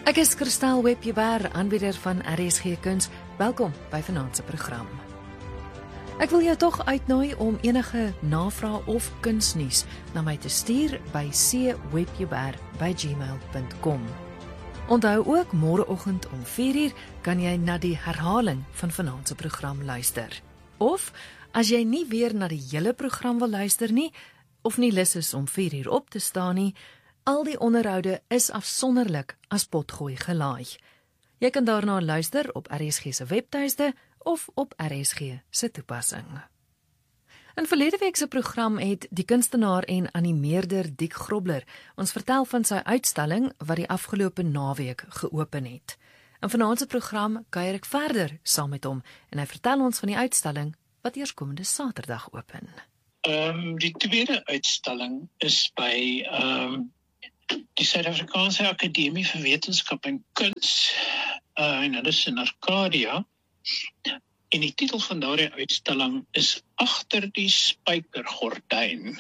Ek is Kristal Webber, aanbieder van RSG Kuns. Welkom by vanaand se program. Ek wil jou tog uitnooi om enige navrae of kunsnuus na my te stuur by cwebber@gmail.com. Onthou ook, môreoggend om 4:00 kan jy na die herhaling van vanaand se program luister. Of, as jy nie weer na die hele program wil luister nie, of nie lus is om 4:00 op te staan nie, al die onderhoude is afsonderlik as potgooi gelaai. Jy kan daarna luister op RSG se webtuiste of op RSG se toepassing. In verlede week se program het die kunstenaar en animeerder Dick Grobler ons vertel van sy uitstalling wat die afgelope naweek geopen het. In vanaand se program kuier ek verder saam met hom en hy vertel ons van die uitstalling wat eerskomende Saterdag open. Die tweede uitstalling is by die Suid-Afrikaanse Akademie vir Wetenskap en Kuns, en dit is in Arcadia. En die titel van daardie uitstalling is Agter die spykergordyn.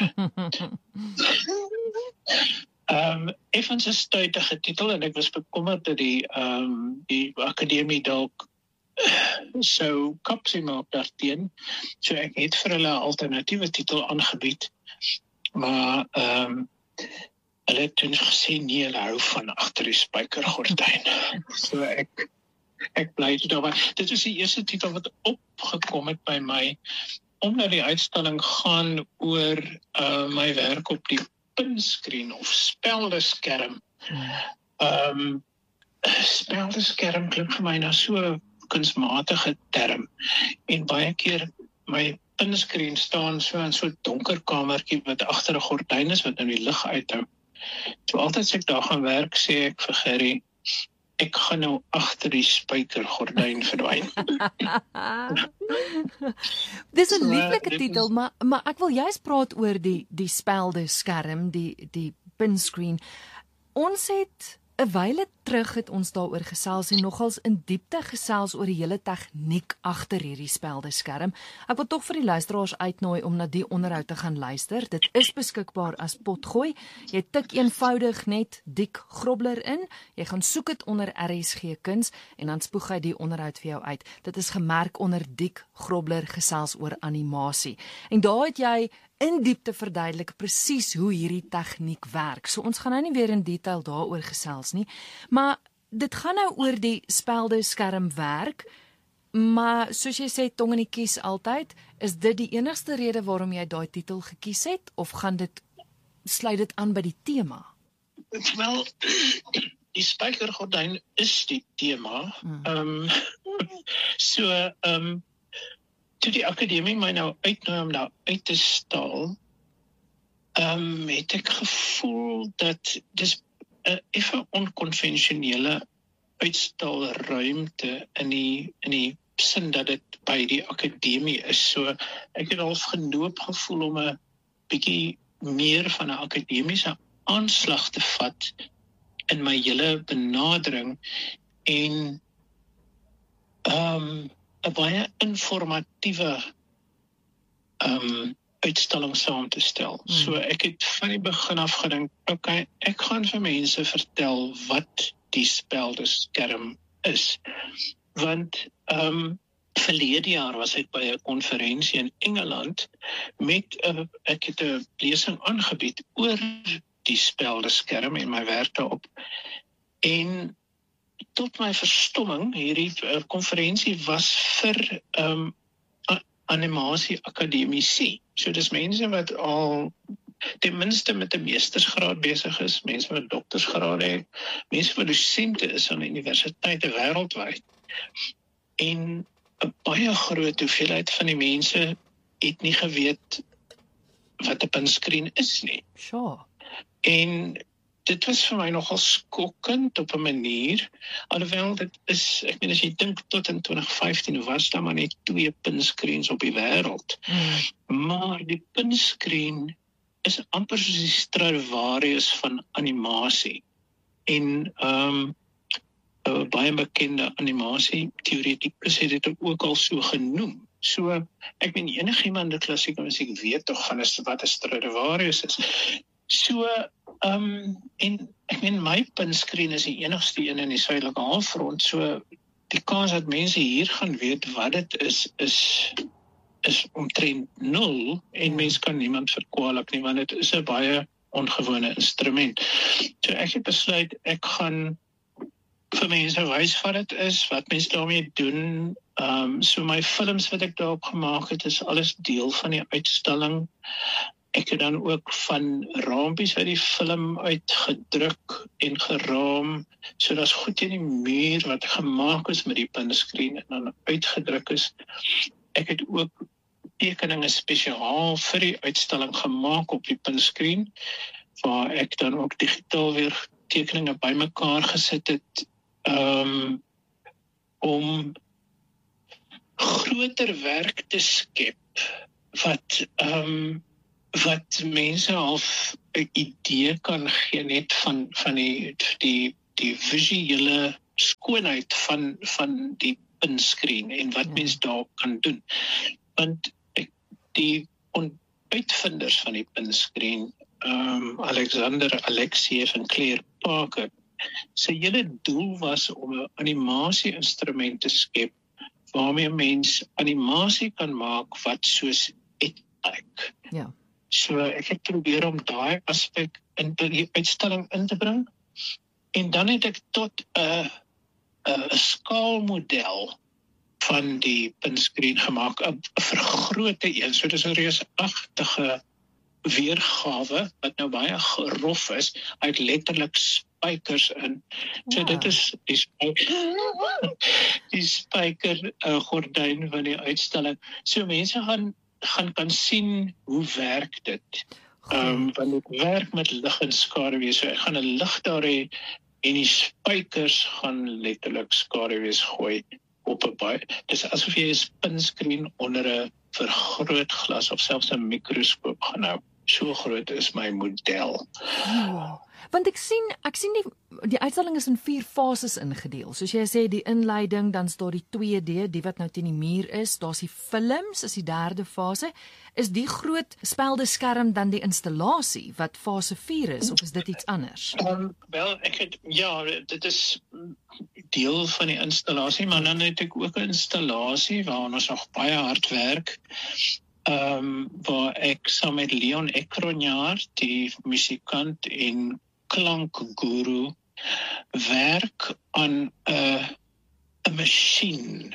Effens 'n stuitige titel en ek was bekommerd dat die akademie dalk sou kapsie maak daarteen. So ek het vir hulle 'n alternatiewe titel aangebied, maar hulle het toen gesê nee, hulle hou van Agter die spykergordyn. So ek bly daarby. Dit is die eerste titel wat opgekom het by my, omdat die uitstalling gaan oor my werk op die pinscreen of speldeskerm. Speldeskerm klink vir my na so 'n kunsmatige term. En baie keer my pinscreen staan so in so 'n donker kamertjie wat agter 'n gordyn is wat nou die lig uithou. So altyd as ek daar gaan werk, sê ek vir Gerry, ek gaan nou agter die spykergordyn verdwyn. Dis 'n lieflike titel, maar ek wil juist praat oor die speldeskerm, die pinscreen. Ons het 'n wyle terug het ons daaroor gesels en nogals in diepte gesels oor die hele tegniek agter hierdie speldeskerm. Ek wil tog vir die luisteraars uitnooi om na die onderhoud te gaan luister. Dit is beskikbaar as potgooi. Jy tik eenvoudig net Dick Grobler in. Jy gaan soek dit onder RSG Kuns en dan spoeg hy die onderhoud vir jou uit. Dit is gemerk onder Dick Grobler gesels oor animasie. En daar het jy in diepte verduidelik presies hoe hierdie tegniek werk. So ons gaan nou nie weer in detail daaroor gesels nie, maar dit gaan nou oor die speldeskerm werk, maar soos jy sê, tong in die kies altyd, is dit die enigste rede waarom jy daai titel gekies het, of sluit dit aan by die tema? Wel, die spykergordyn is die tema. Toe die akademie my nou uitnooi om daar uit te stal, het ek gevoel dat dis 'n effe onkonvensionele uitstalruimte in die sin dat dit by die akademie is. So ek het al genoop gevoel om 'n bietjie meer van 'n akademiese aanslag te vat in my hele benadering en 'n baie informatiewe uitstalling saam te stel. So ek het van die begin af gedink, okay, ek gaan vir mense vertel wat die speldeskerm is. Want verlede jaar was ek by 'n konferensie in Engeland ek het 'n lesing aangebied oor die speldeskerm en my werk daarop. En tot my verstomming, hierdie konferensie was vir animasie akademici. So dis mense wat al ten minste met 'n meestersgraad besig is, mense wat doktorsgraad het, mense wat dosente is aan universiteite wêreldwyd. En 'n baie groot hoeveelheid van die mense het nie geweet wat 'n pinscreen is nie. Sure. En dit was vir my nogal skokkend op 'n manier, alhoewel dit is, ek meen as jy dink tot in 2015 was daar maar net 2 pinscreens op die wêreld. Maar die pinscreen is amper soos die Stradivarius van animasie. En baie bekende animasieteoretikus het dit ook al so genoem. So, ek meen enigiemand in klassieke musiek weet tog van wat 'n Stradivarius is. So, En ek meen my pinscreen is die enigste een in die suidelike halfrond, so die kans dat mense hier gaan weet wat dit is omtrent 0 en mens kan niemand verkwalik nie, want dit is 'n baie ongewone instrument. So ek het besluit ek gaan vir mense wys wat dit is, wat mense daarmee doen. So my films wat ek daarop gemaak het, is alles deel van die uitstalling. Ek het dan ook van raampies uit die film uitgedruk en geraam. So daar's goed in die muur wat gemaak is met die pinscreen en dan uitgedruk is. Ek het ook tekeninge spesiaal vir die uitstalling gemaak op die pinscreen, waar ek dan ook digitaal weer tekeninge bymekaar gesit het, om groter werk te skep, wat mense half 'n idee kan gee net van die visuele skoonheid van die pinscreen en wat mens daar kan doen. Want die uitvinders van die pinscreen, Alexander Alexiev en Claire Parker, sy hele doel was om 'n animasie-instrument te skep waarmee mens animasie kan maak wat soos dit lyk. Ja. So ek het probeer om daai aspek in die uitstalling in te bring. En dan het ek tot 'n skaalmodel van die pinscreen gemaak, 'n vergrote een. So dis 'n reusagtige weergawe wat nou baie grof is. Hy het letterlik spykers in. So dit is die spyker gordyn van die uitstalling. So mense gaan kan sien hoe werk dit. Want dit werk met lig en skaduwee. So ek gaan 'n lig daar hê en die spykers gaan letterlik skaduwees gooi op 'n baie. Dis asof jy 'n pinscreen onder 'n vergrootglas of selfs 'n mikroskoop gaan hou. So groot is my model. Want ek sien die uitstalling is in 4 fases ingedeel. Soos jy sê, die inleiding, dan staan die 2D, die wat nou teen die muur is, daar's die films, is die 3de fase. Is die groot speldeskerm dan die installasie wat fase 4 is, of is dit iets anders? Wel, dit is deel van die installasie, maar dan het ek ook 'n installasie waar ons nog baie hard werk. Waar ek saam met Leon Ekronjaard, die musikant en klankguru, werk aan 'n masjien.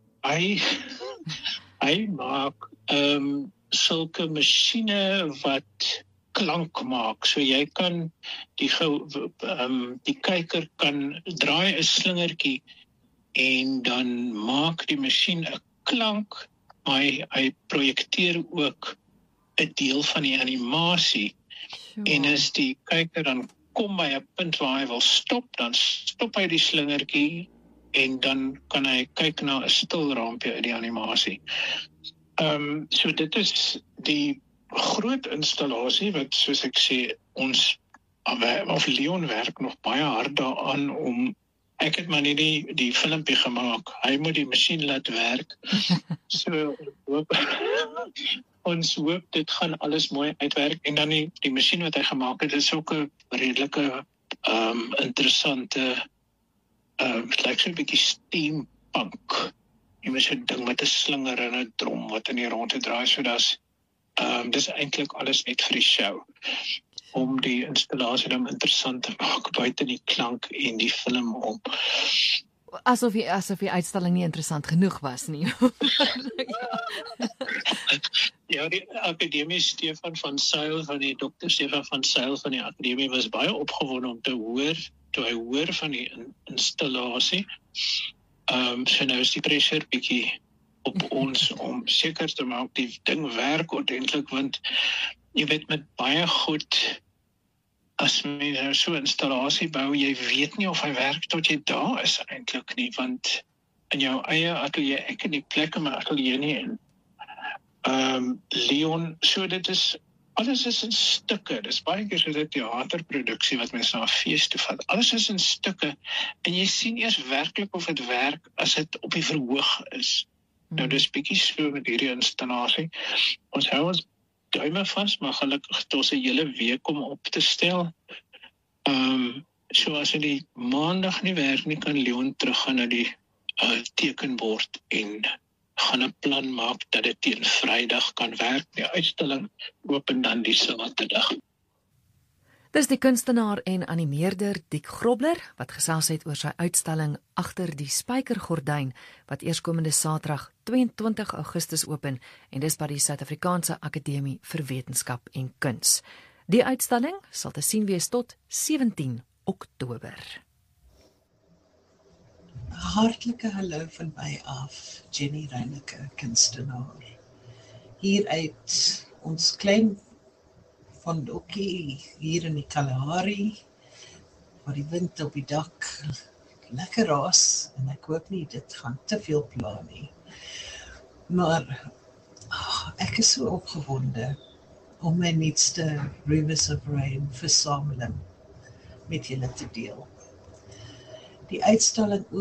Hy maak sulke masjiene wat klank maak. So jy kan die kyker kan draai 'n slingertjie en dan maak die masjien 'n klank. Hy projekteer ook 'n deel van die animasie. En as die kyker dan kom by 'n punt waar hy wil stop, dan stop hy die slingertjie en dan kan hy kyk na 'n stil raampie uit die animasie. So dit is die groot installasie wat, soos ek sê, of Leon werk nog baie hard daaraan om. Ek het maar nie die filmpie gemaak. Hy moet die masjien laat werk. So ons hoop dit gaan alles mooi uitwerk. En dan die masjien wat hy gemaak het, is ook 'n redelike interessante, het lyk so 'n bietjie steampunk. Jy moet 'n ding met 'n slinger en 'n drom wat in die rondte draai. So dis eintlik alles net vir die show, om die installasie dan interessant te maak buite die klank en die film om. Asof die uitstalling nie interessant genoeg was nie. Ja, die akademie Stefan van Sail, van die dokter Stefan van Sail van die akademie, was baie opgewonde om toe hy hoor van die installasie. So nou is die pressure bietjie op ons om seker te maak die ding werk ordentlik, want jy weet met baie goed, as mens so 'n installasie bou, jy weet nie of hy werk tot jy daar is eintlik nie, want in jou eie ateljee, ek in die plek in my ateljee nie in. Leon, so dit is, alles is in stukke. Dis baie keer so 'n teaterproduksie wat mense na 'n fees toe vat. Alles is in stukke en jy sien eers werklik of dit werk as dit op die verhoog is. Nou dis bietjie so met hierdie installasie. Ons hou ons duime vas, maar gelukkig het ons 'n hele week om op te stel. So as hy die maandag nie werk nie, kan Leon teruggaan na die tekenbord en gaan 'n plan maak dat dit teen Vrydag kan werk. Die uitstalling open dan die Saterdag. Dis die kunstenaar en animeerder Diek Grobler wat gesels het oor sy uitstalling Agter die Spykergordyn wat eerskomende Saterdag 22 Augustus open en dis by die Suid-Afrikaanse Akademie vir Wetenskap en Kuns. Die uitstalling sal te sien wees tot 17 Oktober. Hartlike hallo van my af, Jenny Reyneke, kunstenaar. Hier uit ons klein van Dokkie, hier in die Kalahari, waar die wind op die dak lekker raas, en ek hoop nie dit gaan te veel pla nie. Maar ek is so opgewonde om my nuutste Rivers of Rain versameling met julle te deel. Die uitstalling